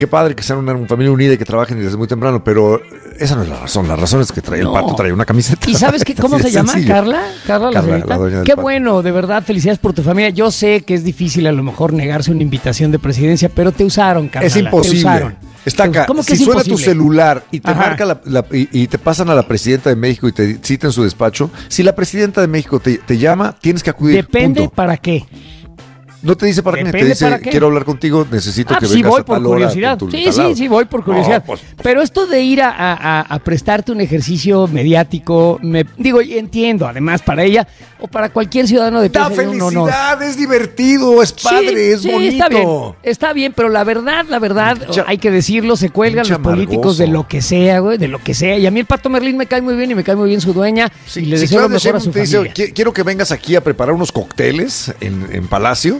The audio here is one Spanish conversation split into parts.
qué padre que sean una familia unida y que trabajen desde muy temprano, pero esa no es la razón. La razón es que el Pato trae una camiseta. ¿Y sabes cómo se llama? Sencillo. Carla, la señorita. Qué Pato. Bueno, de verdad, felicidades por tu familia. Yo sé que es difícil a lo mejor negarse una invitación de presidencia, pero te usaron, Carla. Es imposible. Te usaron. Está acá. ¿Cómo que si es suena imposible? tu celular y te Ajá. marca y te pasan a la presidenta de México y te cita en su despacho, si la presidenta de México te llama, tienes que acudir. Depende punto. para qué. No te dice para qué, te Depende dice, para qué. quiero hablar contigo, necesito que sí vengas voy a por tal hora curiosidad. con tu Sí, talado. sí, voy por curiosidad. No, pues, pero esto de ir a prestarte un ejercicio mediático, entiendo, además para ella o para cualquier ciudadano de pie da sería un honor. felicidad, es divertido, es padre, es bonito. Está bien, pero la verdad, hay que decirlo, se cuelgan los políticos de lo que sea, güey, de lo que sea. Y a mí el Pato Merlín me cae muy bien y me cae muy bien su dueña. Sí, y le si deseo lo Claudia mejor a su Sheinbaum te familia. dice, quiero que vengas aquí a preparar unos cócteles en Palacio,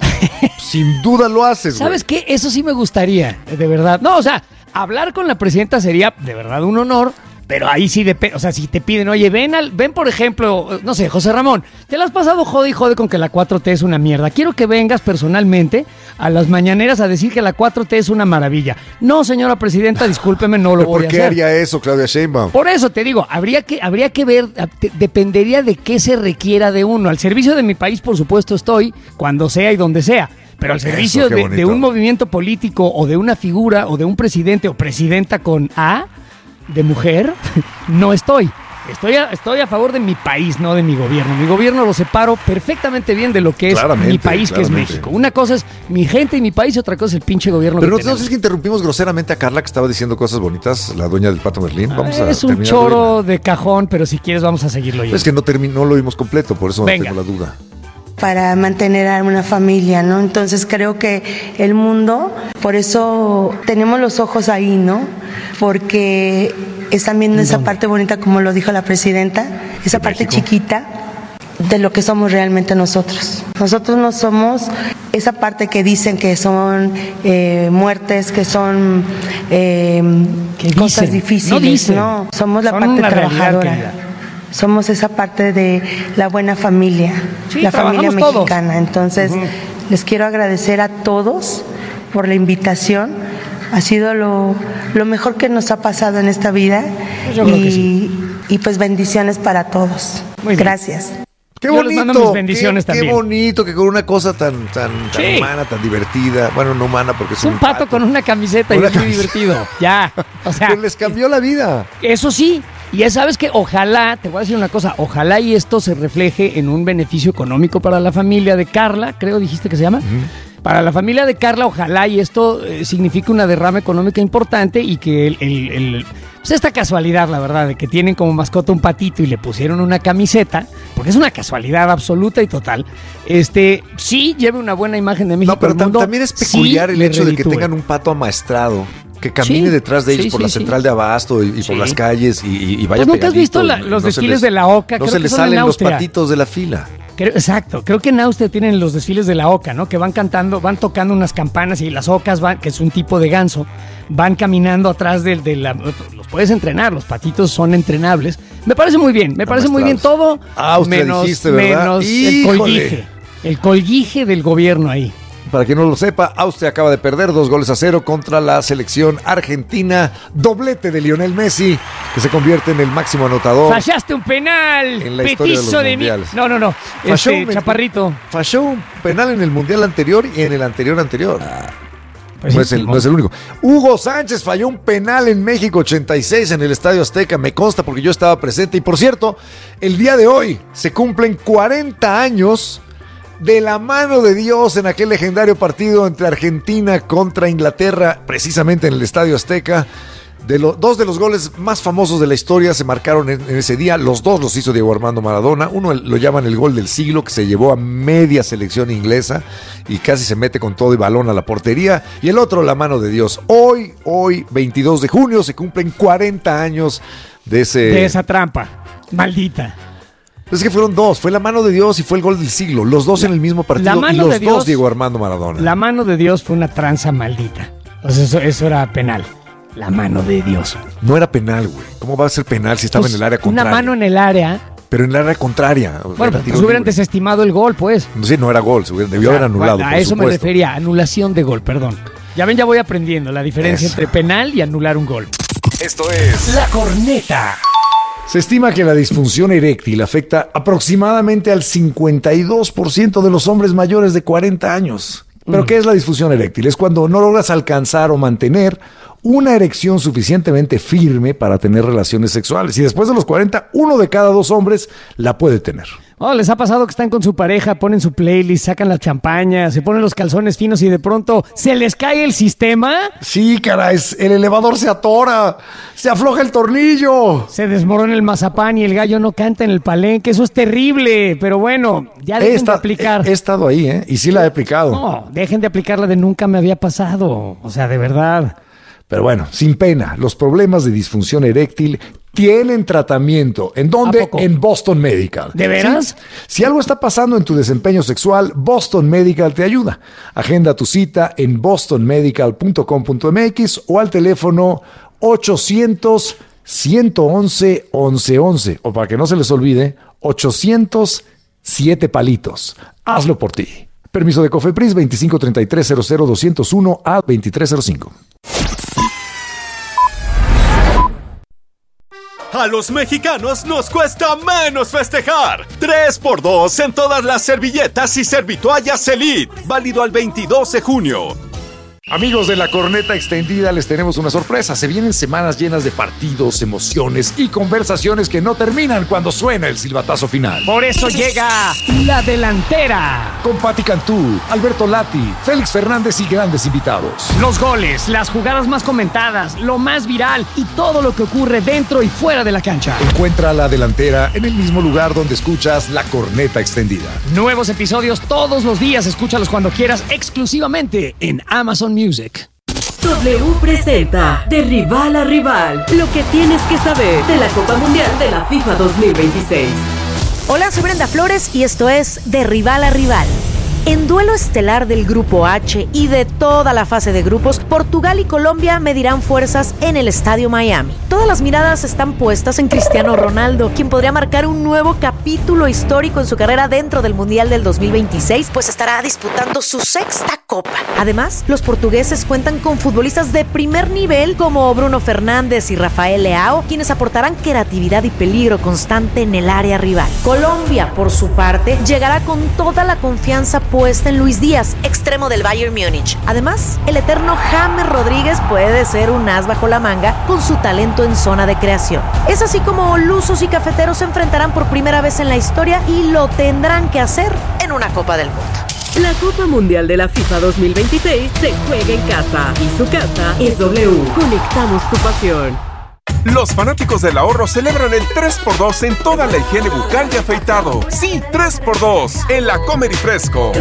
sin duda lo haces, güey. ¿Sabes qué? Eso sí me gustaría, de verdad. No, o sea, hablar con la presidenta sería de verdad un honor, pero ahí sí depende. O sea, si te piden, oye, ven por ejemplo, no sé, José Ramón, te la has pasado jode y jode con que la 4T es una mierda. Quiero que vengas personalmente a las mañaneras a decir que la 4T es una maravilla. No, señora presidenta, discúlpeme, no lo voy a hacer. ¿Por qué haría eso, Claudia Sheinbaum? Por eso te digo, habría que ver, dependería de qué se requiera de uno. Al servicio de mi país, por supuesto, estoy, cuando sea y donde sea. Pero al servicio de un movimiento político o de una figura o de un presidente o presidenta con A de mujer, no estoy. Estoy a favor de mi país, no de mi gobierno. Mi gobierno lo separo perfectamente bien de lo que es mi país, que es México. Una cosa es mi gente y mi país y otra cosa es el pinche gobierno Pero que no es que interrumpimos groseramente a Carla, que estaba diciendo cosas bonitas, la dueña del Pato Merlín. Es un choro de cajón, pero si quieres vamos a seguirlo oyendo. Es que no lo vimos completo, por eso tengo la duda. Para mantener a una familia, ¿no? Entonces creo que el mundo, por eso tenemos los ojos ahí, ¿no? Porque están viendo esa parte bonita, como lo dijo la presidenta, esa parte chiquita de lo que somos realmente nosotros. Nosotros no somos esa parte que dicen que son muertes, que son cosas difíciles, no, somos la parte trabajadora. Somos esa parte de la buena familia, la familia mexicana. Todos. Entonces, les quiero agradecer a todos por la invitación. Ha sido lo mejor que nos ha pasado en esta vida. Yo creo que sí. Y pues bendiciones para todos. Gracias. Qué bonito, yo les mando mis bendiciones también. Qué bonito que con una cosa tan humana, tan divertida. Bueno, no humana porque es un pato con una camiseta y es muy divertido. Ya. O sea, que les cambió la vida. Eso sí. Y ya sabes que ojalá, te voy a decir una cosa, ojalá y esto se refleje en un beneficio económico para la familia de Carla, creo dijiste que se llama. Para la familia de Carla, ojalá y esto signifique una derrama económica importante y que pues esta casualidad, la verdad, de que tienen como mascota un patito y le pusieron una camiseta, porque es una casualidad absoluta y total, sí lleve una buena imagen de México. No, pero al mundo, también es peculiar sí el hecho de que reditúe. tengan un pato amaestrado. Que camine detrás de ellos por la central de Abasto y por las calles y vaya pues ¿nunca has visto pegadito, los desfiles de la OCA? No se les salen los patitos de la fila. Exacto, creo que en Austria tienen los desfiles de la OCA, ¿no? Que van cantando, van tocando unas campanas y las OCAs van, que es un tipo de ganso, van caminando atrás de la... Los puedes entrenar, los patitos son entrenables. Me parece muy bien, muy bien todo. Austria dijiste, ¿verdad? Menos el colguije del gobierno ahí. Para quien no lo sepa, Austria acaba de perder 2-0 contra la selección argentina. Doblete de Lionel Messi, que se convierte en el máximo anotador. Fallaste un penal. En la historia de los mundiales. No. Chaparrito. Falló un penal en el mundial anterior y en el anterior. Pues no es el único. Hugo Sánchez falló un penal en México 86 en el Estadio Azteca. Me consta porque yo estaba presente. Y por cierto, el día de hoy se cumplen 40 años de la mano de Dios en aquel legendario partido entre Argentina contra Inglaterra, precisamente en el Estadio Azteca. Dos de los goles más famosos de la historia se marcaron en ese día. Los dos los hizo Diego Armando Maradona. Uno lo llaman el gol del siglo, que se llevó a media selección inglesa y casi se mete con todo y balón a la portería. Y el otro, la mano de Dios. Hoy, 22 de junio, se cumplen 40 años de esa trampa maldita. Es que fueron dos, fue la mano de Dios y fue el gol del siglo, los dos en el mismo partido y los dos Diego Armando Maradona. La mano de Dios fue una tranza maldita, o sea, eso era penal, la mano de Dios. No era penal, güey, ¿cómo va a ser penal si estaba en el área contraria? Una mano en el área. Pero en el área contraria. Bueno, pues hubieran desestimado el gol, pues. Sí, no era gol, debió haber anulado. A eso me refería, anulación de gol, perdón. Ya ven, ya voy aprendiendo la diferencia entre penal y anular un gol. Esto es La Corneta. Se estima que la disfunción eréctil afecta aproximadamente al 52% de los hombres mayores de 40 años. ¿Pero qué es la disfunción eréctil? Es cuando no logras alcanzar o mantener una erección suficientemente firme para tener relaciones sexuales. Y después de los 40, 1 de cada 2 hombres la puede tener. Oh, ¿les ha pasado que están con su pareja, ponen su playlist, sacan la champaña, se ponen los calzones finos y de pronto se les cae el sistema? Sí, caray, el elevador se atora, se afloja el tornillo. Se desmorona el mazapán y el gallo no canta en el palenque. Eso es terrible, pero bueno, ya dejen de aplicar. He estado ahí, y sí la he aplicado. No, dejen de aplicarla de nunca me había pasado. O sea, de verdad. Pero bueno, sin pena, los problemas de disfunción eréctil tienen tratamiento. ¿En dónde? En Boston Medical. ¿De veras? ¿Sí? Si algo está pasando en tu desempeño sexual, Boston Medical te ayuda. Agenda tu cita en bostonmedical.com.mx o al teléfono 800-111-1111. O para que no se les olvide, 800-7 palitos. Hazlo por ti. Permiso de Cofepris 2533 a 2305. A los mexicanos nos cuesta menos festejar. 3x2 en todas las servilletas y servitoallas Elite. Válido al 22 de junio. Amigos de La Corneta Extendida, les tenemos una sorpresa. Se vienen semanas llenas de partidos, emociones y conversaciones que no terminan cuando suena el silbatazo final. Por eso llega La Delantera. Con Pati Cantú, Alberto Lati, Félix Fernández y grandes invitados. Los goles, las jugadas más comentadas, lo más viral y todo lo que ocurre dentro y fuera de la cancha. Encuentra La Delantera en el mismo lugar donde escuchas La Corneta Extendida. Nuevos episodios todos los días. Escúchalos cuando quieras, exclusivamente en Amazon Music. W presenta De Rival a Rival, lo que tienes que saber de la Copa Mundial de la FIFA 2026. Hola, soy Brenda Flores y esto es De Rival a Rival. En duelo estelar del Grupo H y de toda la fase de grupos, Portugal y Colombia medirán fuerzas en el Estadio Miami. Todas las miradas están puestas en Cristiano Ronaldo, quien podría marcar un nuevo capítulo histórico en su carrera dentro del Mundial del 2026, pues estará disputando su 6ª Copa. Además, los portugueses cuentan con futbolistas de primer nivel como Bruno Fernández y Rafael Leao, quienes aportarán creatividad y peligro constante en el área rival. Colombia, por su parte, llegará con toda la confianza puesta en Luis Díaz, extremo del Bayern Múnich. Además, el eterno James Rodríguez puede ser un as bajo la manga con su talento en zona de creación. Es así como lusos y cafeteros se enfrentarán por primera vez en la historia y lo tendrán que hacer en una Copa del Mundo. La Copa Mundial de la FIFA 2026 se juega en casa y su casa es W. Conectamos tu pasión. Los fanáticos del ahorro celebran el 3x2 en toda la higiene bucal y afeitado. Sí, 3x2 en la Comer y Fresco.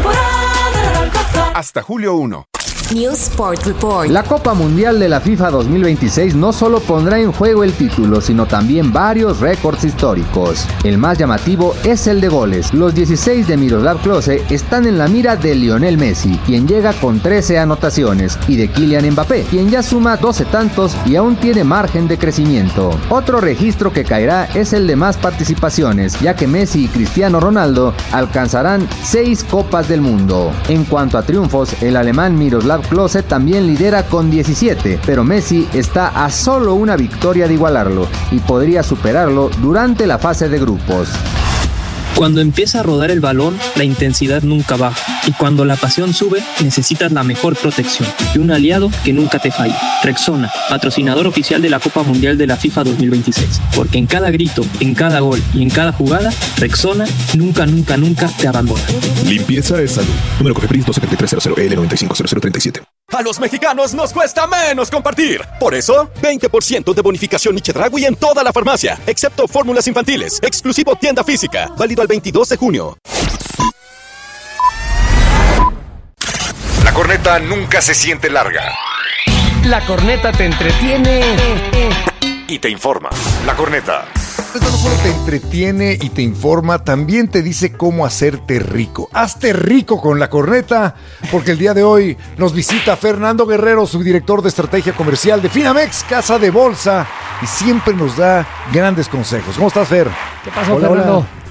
Hasta julio 1. News Sport Report. La Copa Mundial de la FIFA 2026 no solo pondrá en juego el título, sino también varios récords históricos. El más llamativo es el de goles. Los 16 de Miroslav Klose están en la mira de Lionel Messi, quien llega con 13 anotaciones, y de Kylian Mbappé, quien ya suma 12 tantos y aún tiene margen de crecimiento. Otro registro que caerá es el de más participaciones, ya que Messi y Cristiano Ronaldo alcanzarán 6 Copas del Mundo. En cuanto a triunfos, el alemán Miroslav Klose también lidera con 17, pero Messi está a solo una victoria de igualarlo y podría superarlo durante la fase de grupos. Cuando empieza a rodar el balón, la intensidad nunca baja. Y cuando la pasión sube, necesitas la mejor protección y un aliado que nunca te falle. Rexona, patrocinador oficial de la Copa Mundial de la FIFA 2026. Porque en cada grito, en cada gol y en cada jugada, Rexona nunca, nunca, nunca te abandona. Limpieza es salud. Número Cofepris 27300L950037. A los mexicanos nos cuesta menos compartir. Por eso, 20% de bonificación y Chedraui en toda la farmacia, excepto fórmulas infantiles. Exclusivo tienda física. Válido al 22 de junio. La corneta nunca se siente larga. La corneta te entretiene y te informa. La corneta. Esto no solo te entretiene y te informa, también te dice cómo hacerte rico. Hazte rico con La Corneta, porque el día de hoy nos visita Fernando Guerrero, subdirector de estrategia comercial de Finamex, casa de bolsa, y siempre nos da grandes consejos. ¿Cómo estás, Fer? ¿Qué pasó, Fernando?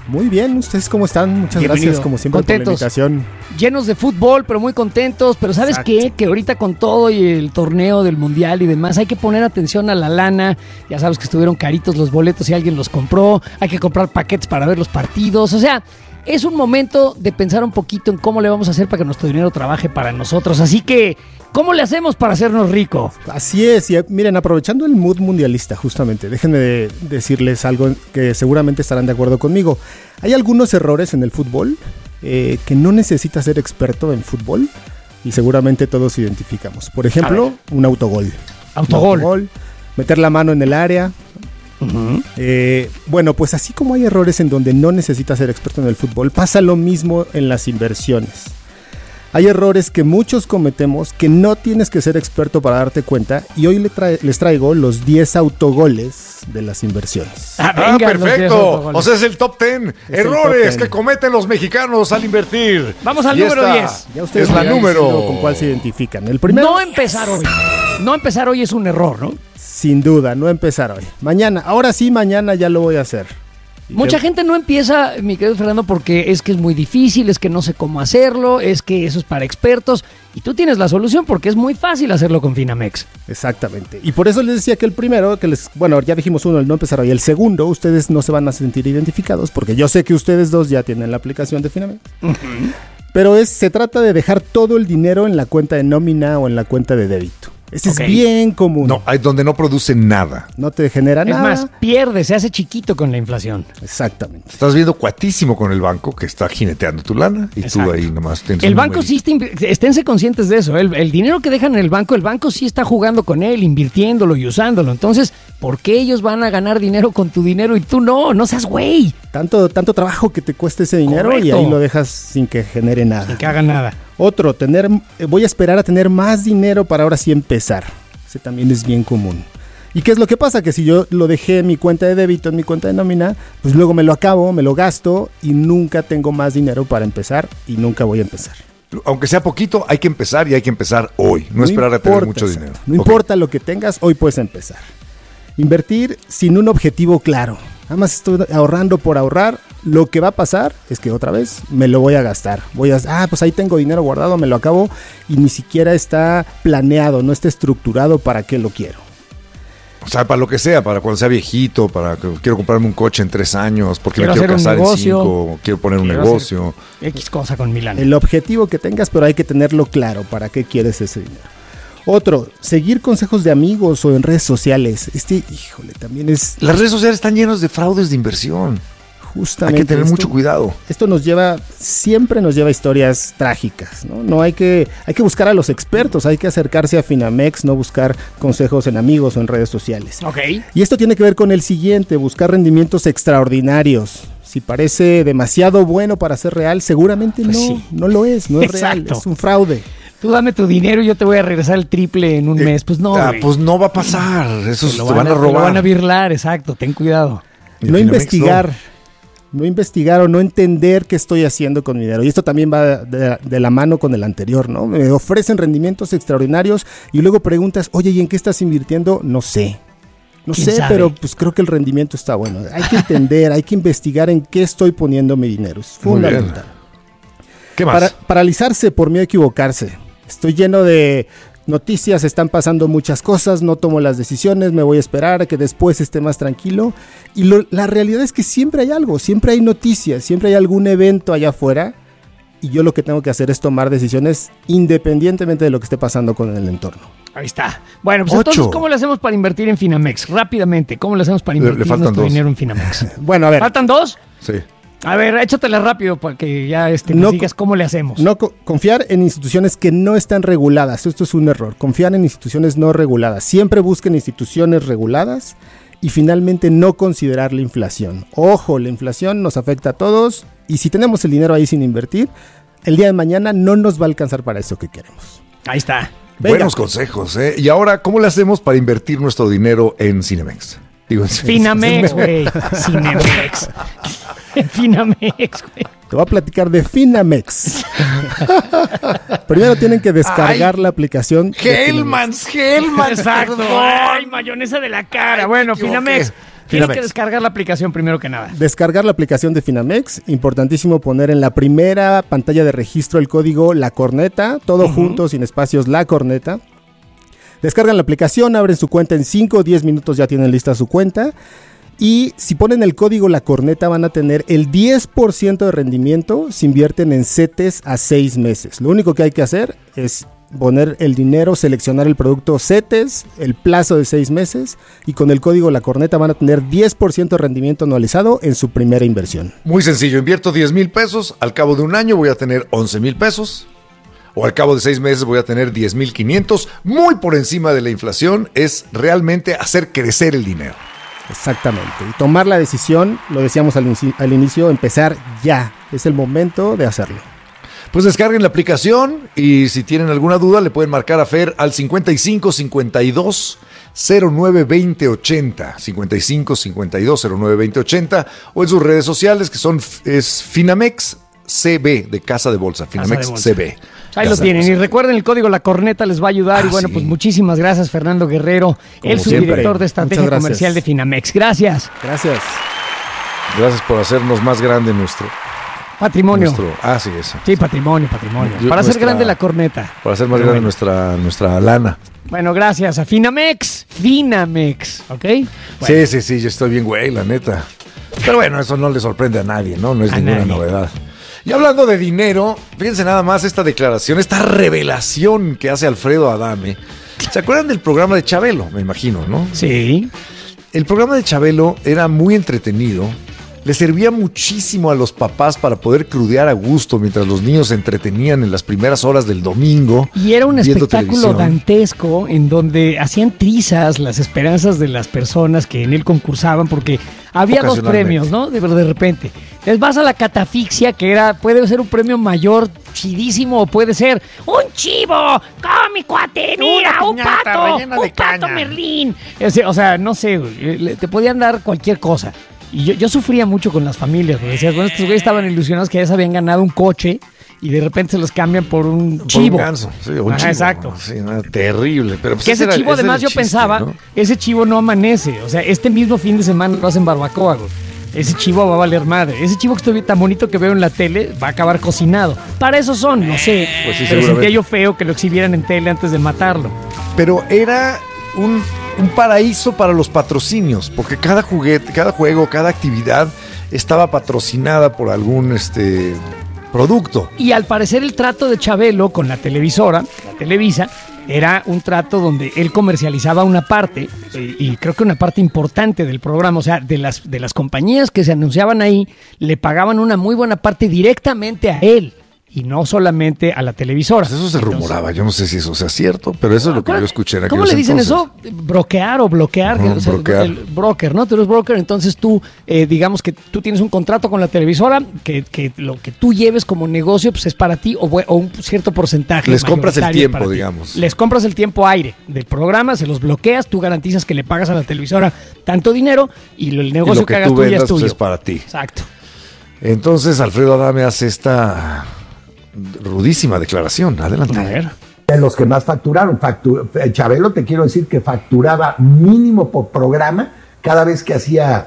Muy bien, ¿ustedes cómo están? Muchas gracias, como siempre, contentos, por la invitación. Llenos de fútbol, pero muy contentos. Pero ¿sabes qué? Que ahorita con todo y el torneo del Mundial y demás, hay que poner atención a la lana. Ya sabes que estuvieron caritos los boletos y alguien los compró. Hay que comprar paquetes para ver los partidos. O sea, es un momento de pensar un poquito en cómo le vamos a hacer para que nuestro dinero trabaje para nosotros. Así que, ¿cómo le hacemos para hacernos rico? Así es, y miren, aprovechando el mood mundialista, justamente, déjenme decirles algo que seguramente estarán de acuerdo conmigo. Hay algunos errores en el fútbol que no necesitas ser experto en fútbol y seguramente todos identificamos. Por ejemplo, un autogol. Autogol. Meter la mano en el área. Uh-huh. Bueno, pues así como hay errores en donde no necesitas ser experto en el fútbol, pasa lo mismo en las inversiones. Hay errores que muchos cometemos que no tienes que ser experto para darte cuenta, y hoy les traigo los 10 autogoles de las inversiones. Venga, perfecto. O sea, es el top 10 errores que cometen los mexicanos al invertir. Vamos al número 10. Ya ustedes es la número. ¿Con cuál se identifican? El primero. No empezar hoy. No empezar hoy es un error, ¿no? Sin duda, no empezar hoy. Mañana, ahora sí, mañana ya lo voy a hacer. Mucha gente no empieza, mi querido Fernando, porque es que es muy difícil, es que no sé cómo hacerlo, es que eso es para expertos. Y tú tienes la solución porque es muy fácil hacerlo con Finamex. Exactamente. Y por eso les decía que el primero, bueno, ya dijimos uno, el no empezar hoy. El segundo, ustedes no se van a sentir identificados porque yo sé que ustedes dos ya tienen la aplicación de Finamex. Uh-huh. Pero se trata de dejar todo el dinero en la cuenta de nómina o en la cuenta de débito. Este es bien común. No, hay donde no produce nada. No te genera nada. Es más, pierde, se hace chiquito con la inflación. Exactamente. Estás viendo cuatísimo con el banco que está jineteando tu lana y tú ahí nomás tienes el banco sí esténse conscientes de eso. El dinero que dejan en el banco sí está jugando con él, invirtiéndolo y usándolo. Entonces, ¿por qué ellos van a ganar dinero con tu dinero y tú no? No seas güey. Tanto trabajo que te cuesta ese dinero. Correcto. Y ahí lo dejas sin que genere nada. Sin que haga nada. Otro, voy a esperar a tener más dinero para ahora sí empezar. Ese también es bien común. ¿Y qué es lo que pasa? Que si yo lo dejé en mi cuenta de débito, en mi cuenta de nómina, pues luego me lo acabo, me lo gasto y nunca tengo más dinero para empezar y nunca voy a empezar. Aunque sea poquito, hay que empezar y hay que empezar hoy. No esperar a tener mucho dinero. No importa lo que tengas, hoy puedes empezar. Invertir sin un objetivo claro. Nada más estoy ahorrando por ahorrar. Lo que va a pasar es que otra vez me lo voy a gastar. Pues ahí tengo dinero guardado, me lo acabo y ni siquiera está planeado, no está estructurado para qué lo quiero. O sea, para lo que sea, para cuando sea viejito, quiero comprarme un coche en 3 años, porque me quiero casar en 5, quiero poner un negocio. X cosa con Milán. El objetivo que tengas, pero hay que tenerlo claro, para qué quieres ese dinero. Otro, seguir consejos de amigos o en redes sociales. También es... Las redes sociales están llenas de fraudes de inversión. Justamente. Hay que tener mucho cuidado. Esto siempre nos lleva a historias trágicas, ¿no? No hay que buscar a los expertos, hay que acercarse a Finamex, no buscar consejos en amigos o en redes sociales. Okay. Y esto tiene que ver con el siguiente, buscar rendimientos extraordinarios. Si parece demasiado bueno para ser real, seguramente no lo es, no es real, es un fraude. Tú dame tu dinero y yo te voy a regresar el triple en un mes. Pues no, pues no va a pasar. Eso te van a robar. Lo van a birlar, exacto. Ten cuidado. No investigar o no entender qué estoy haciendo con mi dinero. Y esto también va de la mano con el anterior, ¿no? Me ofrecen rendimientos extraordinarios y luego preguntas, oye, ¿y en qué estás invirtiendo? No sé, pero pues creo que el rendimiento está bueno. Hay que entender, hay que investigar en qué estoy poniendo mi dinero. Es fundamental. ¿Qué más? Paralizarse por miedo a equivocarse. Estoy lleno de noticias, están pasando muchas cosas, no tomo las decisiones, me voy a esperar a que después esté más tranquilo. Y la realidad es que siempre hay algo, siempre hay noticias, siempre hay algún evento allá afuera. Y yo lo que tengo que hacer es tomar decisiones independientemente de lo que esté pasando con el entorno. Ahí está. Bueno, pues entonces, ¿cómo le hacemos para invertir en Finamex? Rápidamente, ¿cómo le hacemos para invertir nuestro dinero en Finamex? Bueno, a ver. ¿Faltan 2? Sí. A ver, échatela rápido para que ya nos digas cómo le hacemos. Confiar en instituciones que no están reguladas. Esto es un error. Confiar en instituciones no reguladas. Siempre busquen instituciones reguladas y finalmente no considerar la inflación. Ojo, la inflación nos afecta a todos y si tenemos el dinero ahí sin invertir, el día de mañana no nos va a alcanzar para eso que queremos. Ahí está. Buenos consejos, ¿eh? Y ahora, ¿cómo le hacemos para invertir nuestro dinero en Cinemex? Finamex, güey. Cinemex. Finamex, güey. Te voy a platicar de Finamex. Primero tienen que descargar la aplicación. Hellmann's. Exacto. Ay, mayonesa de la cara. Bueno, Finamex. Tienes que descargar la aplicación primero que nada. Descargar la aplicación de Finamex. Importantísimo poner en la primera pantalla de registro el código La Corneta. Todo junto, sin espacios, La Corneta. Descargan la aplicación, abren su cuenta en 5 o 10 minutos, ya tienen lista su cuenta. Y si ponen el código La Corneta van a tener el 10% de rendimiento si invierten en CETES a 6 meses. Lo único que hay que hacer es poner el dinero, seleccionar el producto CETES, el plazo de 6 meses, y con el código La Corneta van a tener 10% de rendimiento anualizado en su primera inversión. Muy sencillo, invierto 10,000 pesos, al cabo de un año voy a tener 11,000 pesos. O al cabo de 6 meses voy a tener 10,500, muy por encima de la inflación. Es realmente hacer crecer el dinero. Exactamente. Y tomar la decisión, lo decíamos al inicio, empezar ya. Es el momento de hacerlo. Pues descarguen la aplicación y si tienen alguna duda le pueden marcar a Fer al 55 52 09 20 80, 55 52 09 20 80, o en sus redes sociales que es Finamex CB, de Casa de Bolsa, Finamex CB. Ahí lo tienen. Y recuerden, el código La Corneta les va a ayudar. Y bueno, pues muchísimas gracias, Fernando Guerrero, el subdirector de estrategia comercial de Finamex. Gracias. Gracias. Gracias por hacernos más grande nuestro patrimonio. Sí, eso. Sí, patrimonio. Para hacer grande la corneta. Para hacer más grande nuestra lana. Bueno, gracias a Finamex, ¿ok? Bueno. Sí, yo estoy bien güey, la neta. Pero bueno, eso no le sorprende a nadie, ¿no? No es ninguna novedad. Y hablando de dinero, fíjense nada más esta declaración, esta revelación que hace Alfredo Adame. ¿Se acuerdan del programa de Chabelo? Me imagino, ¿no? Sí. El programa de Chabelo era muy entretenido. Le servía muchísimo a los papás para poder crudear a gusto mientras los niños se entretenían en las primeras horas del domingo. Y era un espectáculo dantesco en donde hacían trizas las esperanzas de las personas que en él concursaban, porque había 2 premios, ¿no? De repente. Les vas a la catafixia, que puede ser un premio mayor, chidísimo, o puede ser un chivo, como mi cuate, mira, un pato Merlín. O sea, no sé, te podían dar cualquier cosa. Y yo sufría mucho con las familias, porque decías, bueno, estos güeyes estaban ilusionados que ya se habían ganado un coche y de repente se los cambian por un chivo. Un ganso, sí, un chivo. Exacto. Sí, terrible. Pero pues que ese chivo, además, yo pensaba, ¿no? Ese chivo no amanece. O sea, este mismo fin de semana lo hacen barbacoa, güey. Ese chivo va a valer madre. Ese chivo que estoy tan bonito que veo en la tele va a acabar cocinado. Para eso son, no sé. Pues sí, pero sentía yo feo que lo exhibieran en tele antes de matarlo. Pero era un paraíso para los patrocinios, porque cada juguete, cada juego, cada actividad estaba patrocinada por algún producto. Y al parecer el trato de Chabelo con la televisora, la Televisa, era un trato donde él comercializaba una parte, y creo que una parte importante del programa, o sea, de las compañías que se anunciaban ahí, le pagaban una muy buena parte directamente a él. Y no solamente a la televisora. Pues eso se rumoraba, yo no sé si eso sea cierto, pero eso es lo que yo escuché en aquellos ¿Cómo le dicen entonces? Eso? ¿Broquear o bloquear? No, broquear. El broker, ¿no? Tú eres broker, entonces tú, digamos que tú tienes un contrato con la televisora, que lo que tú lleves como negocio pues es para ti, o un cierto porcentaje. Les compras el tiempo, digamos. Les compras el tiempo aire del programa, se los bloqueas, tú garantizas que le pagas a la televisora tanto dinero y el negocio que hagas tú ya es tuyo. Pues es para ti. Exacto. Entonces Alfredo Adame hace esta rudísima declaración. Adelante. A ver. De los que más facturaron. Chabelo, te quiero decir que facturaba mínimo por programa cada vez que hacía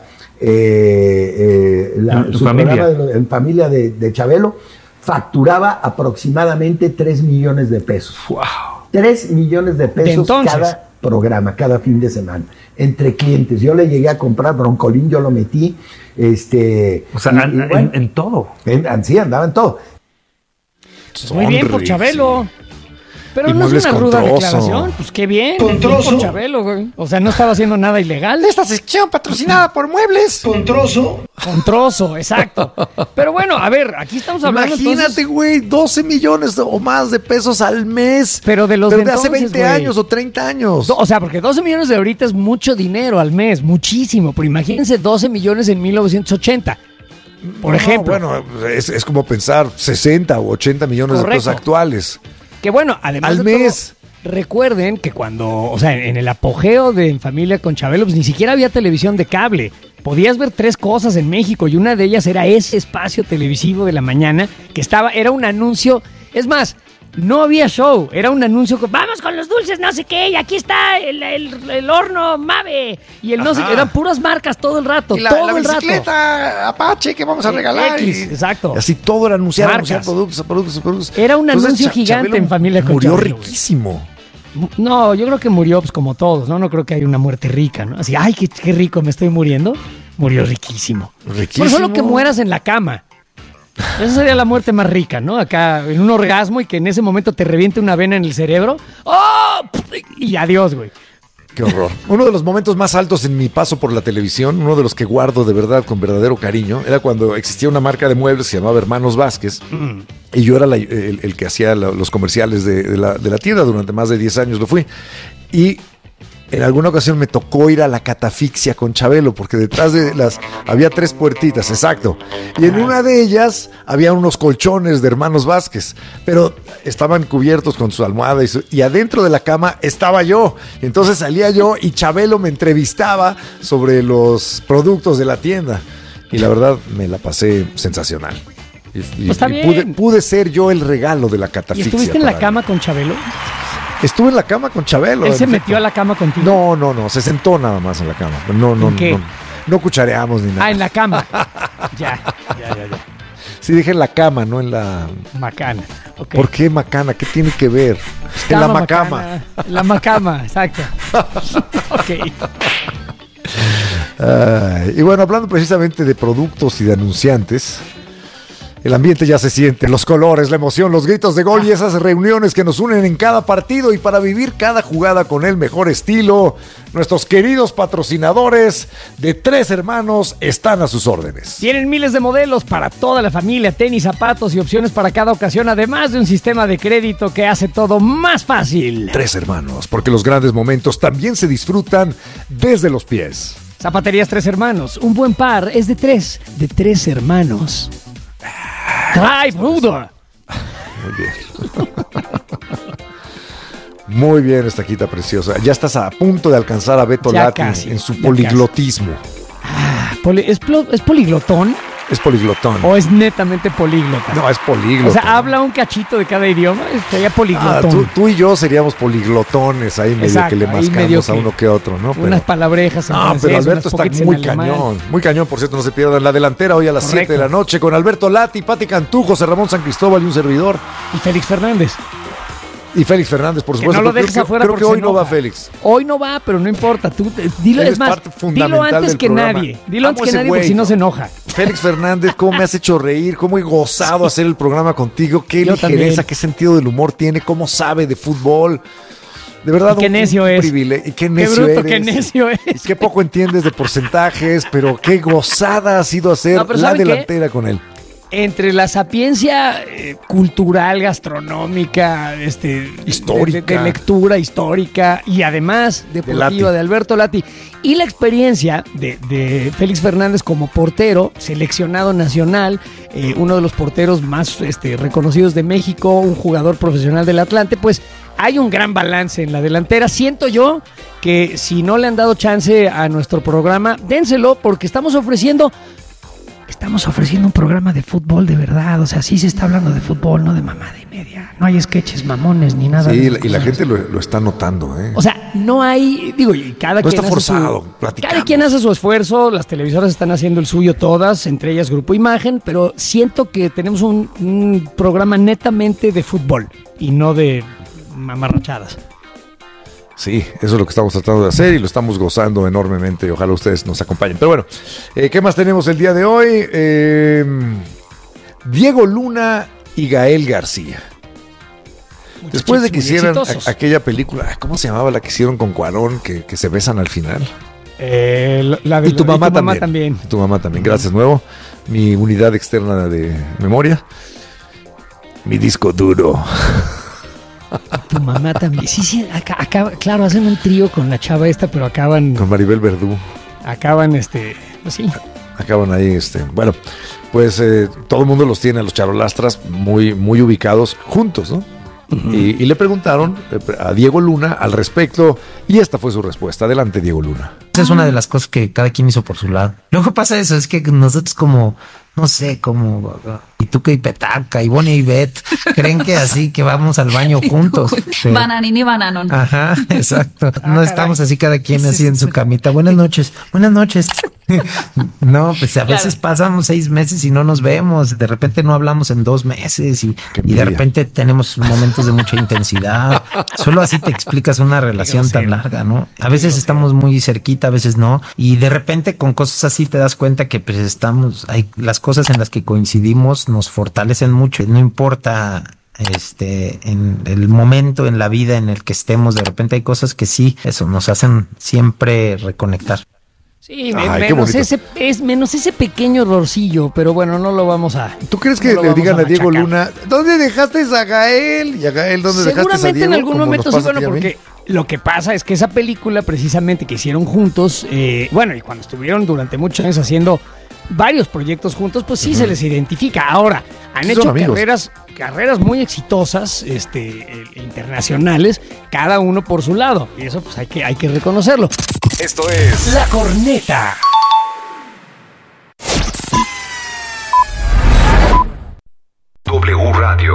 su programa en familia de Chabelo, facturaba aproximadamente 3 millones de pesos. Wow. 3 millones de pesos cada programa, cada fin de semana, entre clientes. Yo le llegué a comprar broncolín, yo lo metí. O sea, en todo. Sí, andaba en todo. Muy bien por Chabelo. Pero y no es una ruda declaración. Pues qué bien. Con trozo. Por Chabelo, güey. O sea, no estaba haciendo nada ilegal. Esta sección patrocinada por Muebles. Con trozo. Con trozo, exacto. Pero bueno, a ver, aquí estamos hablando. Imagínate, güey, 12 millones o más de pesos al mes. Pero de los de hace 20 años o 30 años. O sea, porque 12 millones de ahorita es mucho dinero al mes, muchísimo. Pero imagínense 12 millones en 1980. Por ejemplo. Bueno, es como pensar 60 o 80 millones de pesos actuales. Que bueno, además al mes. Recuerden que cuando, o sea, en el apogeo de En Familia con Chabelo, pues ni siquiera había televisión de cable. Podías ver 3 cosas en México y una de ellas era ese espacio televisivo de la mañana que era un anuncio. Es más, No había show, era un anuncio vamos con los dulces, no sé qué, y aquí está el horno Mave, y el no sé qué, eran puras marcas todo el rato, y la bicicleta Apache que vamos a regalar. Exacto. Y así todo era anunciar productos. Era un anuncio gigante Chabelo en Familia con Murió Chabelo, riquísimo. No, yo creo que murió pues, como todos, ¿no? No creo que haya una muerte rica, ¿no? Así, ay, qué rico, me estoy muriendo. Murió riquísimo. Por solo que mueras en la cama. Esa sería la muerte más rica, ¿no? Acá en un orgasmo y que en ese momento te reviente una vena en el cerebro. ¡Oh! Y adiós, güey. Qué horror. Uno de los momentos más altos en mi paso por la televisión, uno de los que guardo de verdad con verdadero cariño, era cuando existía una marca de muebles que se llamaba Hermanos Vázquez. Y yo era el que hacía los comerciales de la tienda. Durante más de 10 años lo fui. Y en alguna ocasión me tocó ir a la catafixia con Chabelo, porque detrás de había 3 puertitas, exacto. Y en una de ellas había unos colchones de Hermanos Vázquez, pero estaban cubiertos con su almohada y adentro de la cama estaba yo. Entonces salía yo y Chabelo me entrevistaba sobre los productos de la tienda. Y la verdad me la pasé sensacional. Y pude ser yo el regalo de la catafixia. ¿Y estuviste en la cama con Chabelo? Estuve en la cama con Chabelo. ¿Él se metió a la cama contigo? No, se sentó nada más en la cama. No cuchareamos ni nada. Ah, en la cama. Ya. Sí, dije en la cama, no en la... Macana. Okay. ¿Por qué macana? ¿Qué tiene que ver? En la macama. La macama, exacto. Ok. Y bueno, hablando precisamente de productos y de anunciantes... El ambiente ya se siente, los colores, la emoción, los gritos de gol y esas reuniones que nos unen en cada partido y para vivir cada jugada con el mejor estilo. Nuestros queridos patrocinadores de Tres Hermanos están a sus órdenes. Tienen miles de modelos para toda la familia, tenis, zapatos y opciones para cada ocasión, además de un sistema de crédito que hace todo más fácil. Tres Hermanos, porque los grandes momentos también se disfrutan desde los pies. Zapaterías Tres Hermanos, un buen par es de Tres Hermanos. ¡Ay, brudo! Muy bien. Muy bien, esta quita preciosa. Ya estás a punto de alcanzar a Beto Lati en su poliglotismo. ¿Es poliglotón? Es poliglotón. ¿O es netamente políglota? No, es políglota. O sea, habla un cachito de cada idioma, sería poliglotón. Tú y yo seríamos poliglotones ahí medio. Exacto, que le mascamos a uno que otro, ¿no? Unas palabrejas en francés, pero Alberto está muy cañón. Muy cañón, por cierto, no se pierdan la delantera hoy a las 7 de la noche con Alberto Lati, Pati Cantú, José Ramón San Cristóbal y un servidor. Y Félix Fernández. Y Félix Fernández, por supuesto. Que no lo dejes afuera creo que hoy no va Félix. Hoy no va, pero no importa. Tú, dilo, es más, dilo antes que nadie. Dilo antes que nadie porque si no se enoja. Félix Fernández, cómo me has hecho reír, cómo he gozado hacer el programa contigo, qué ligereza, qué sentido del humor tiene, cómo sabe de fútbol. De verdad, qué necio es. Y qué necio eres. Qué necio es. Y qué poco entiendes de porcentajes, pero qué gozada ha sido hacer la delantera con él. Entre la sapiencia cultural, gastronómica, histórica, de lectura histórica y además deportiva de Alberto Lati y la experiencia de Félix Fernández como portero, seleccionado nacional, uno de los porteros más reconocidos de México, un jugador profesional del Atlante, pues hay un gran balance en la delantera. Siento yo que si no le han dado chance a nuestro programa, dénselo porque estamos ofreciendo un programa de fútbol de verdad, o sea, sí se está hablando de fútbol, no de mamada y media. No hay sketches mamones ni nada. Sí, y la gente lo está notando, ¿eh? O sea, no hay, y cada no quien está forzado, cada quien hace su esfuerzo, las televisoras están haciendo el suyo todas, entre ellas Grupo Imagen, pero siento que tenemos un programa netamente de fútbol y no de mamarrachadas. Sí, eso es lo que estamos tratando de hacer y lo estamos gozando enormemente y ojalá ustedes nos acompañen. Pero bueno, ¿qué más tenemos el día de hoy? Diego Luna y Gael García. Después de que hicieran aquella película, ¿cómo se llamaba la que hicieron con Cuarón, que se besan al final? Y tu mamá también. Tu mamá también, gracias nuevo. Mi unidad externa de memoria. Mi disco duro. Tu mamá también. Sí, claro, hacen un trío con la chava esta, pero acaban... Con Maribel Verdú. Acaban, sí. Acaban ahí, bueno, pues todo el mundo los tiene a los charolastras muy, muy ubicados juntos, ¿no? y le preguntaron a Diego Luna al respecto y esta fue su respuesta. Adelante, Diego Luna. Esa es una de las cosas que cada quien hizo por su lado. Luego pasa eso, es que nosotros como, no sé, como Ituca y Petaca y Bonnie y Beth, creen que así, que vamos al baño juntos. Sí. Bananín y Bananón. Ajá, exacto. No estamos así cada quien así en su camita. Buenas noches. No, pues a veces pasamos 6 meses y no nos vemos. De repente no hablamos en 2 meses y de repente tenemos momentos de mucha intensidad. Solo así te explicas una relación tan larga, ¿no? A veces estamos muy cerquita, a veces no. Y de repente con cosas así te das cuenta que pues hay las cosas en las que coincidimos nos fortalecen mucho. No importa en el momento en la vida en el que estemos, de repente hay cosas que sí, eso nos hacen siempre reconectar. Sí, menos ese pequeño errorcillo, pero bueno, no lo vamos a... ¿Tú crees que le digan a Diego Luna, ¿dónde dejaste a Gael? ¿Y a Gael dónde dejaste a Diego? Seguramente en algún momento sí, bueno, porque lo que pasa es que esa película precisamente que hicieron juntos, y cuando estuvieron durante muchos años haciendo varios proyectos juntos, pues sí se les identifica. Ahora, han hecho carreras muy exitosas, internacionales, cada uno por su lado. Y eso pues hay que reconocerlo. Esto es La Corneta. W Radio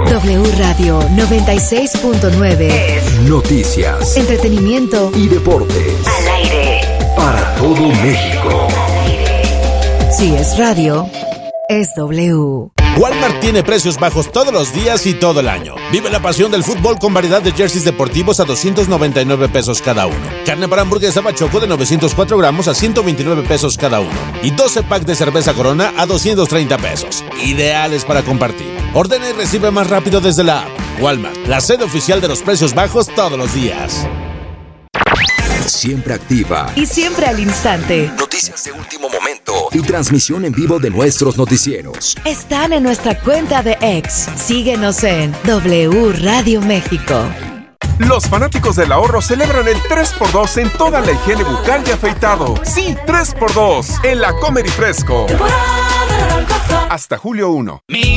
96.9. Noticias, Entretenimiento y deportes. Al aire. Para todo México. Si es radio, es W. Walmart tiene precios bajos todos los días y todo el año. Vive la pasión del fútbol con variedad de jerseys deportivos a 299 pesos cada uno. Carne para hamburguesa Bachoco de 904 gramos a 129 pesos cada uno. Y 12 pack de cerveza Corona a 230 pesos. Ideales para compartir. Ordena y recibe más rápido desde la app. Walmart, la sede oficial de los precios bajos todos los días. Siempre activa y siempre al instante. Noticias de último momento y transmisión en vivo de nuestros noticieros. Están en nuestra cuenta de X. Síguenos en W Radio México. Los fanáticos del ahorro celebran el 3x2 en toda la higiene bucal y afeitado. Sí, 3x2 en la Comer y Fresco. Hasta julio 1.